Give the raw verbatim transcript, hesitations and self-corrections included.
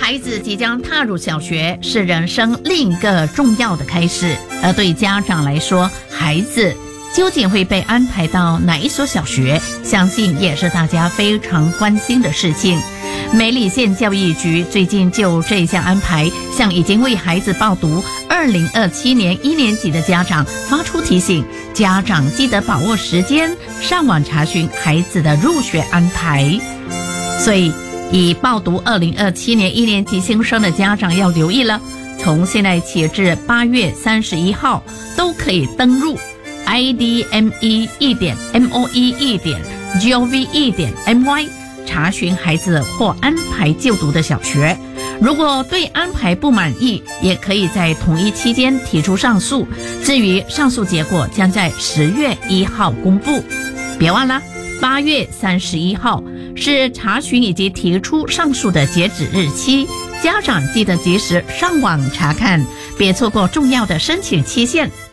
孩子即将踏入小学，是人生另一个重要的开始。而对家长来说，孩子究竟会被安排到哪一所小学，相信也是大家非常关心的事情。梅里县教育局最近就这项安排，向已经为孩子报读二零二七年一年级的家长发出提醒，家长记得把握时间，上网查询孩子的入学安排。所以已报读二零二七年一年级新生的家长要留意了，从现在起至八月三十一号都可以登入 i d m e 一点 m o e 一点 g o v 一点 m y 查询孩子或安排就读的小学。如果对安排不满意，也可以在同一期间提出上诉，至于上诉结果将在十月一号公布。别忘了八月三十一号是查询以及提出上诉的截止日期，家长记得及时上网查看，别错过重要的申请期限。